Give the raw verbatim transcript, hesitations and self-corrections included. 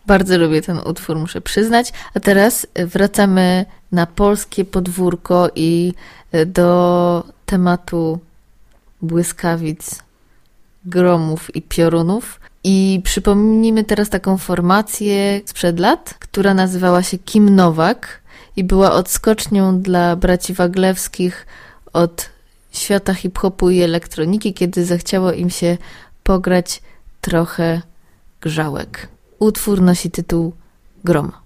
Bardzo lubię ten utwór, muszę przyznać. A teraz wracamy na polskie podwórko i do tematu błyskawic, gromów i piorunów. I przypomnijmy teraz taką formację sprzed lat, która nazywała się Kim Nowak i była odskocznią dla braci Waglewskich od świata hip-hopu i elektroniki, kiedy zechciało im się pograć trochę grzałek. Utwór nosi tytuł Grom.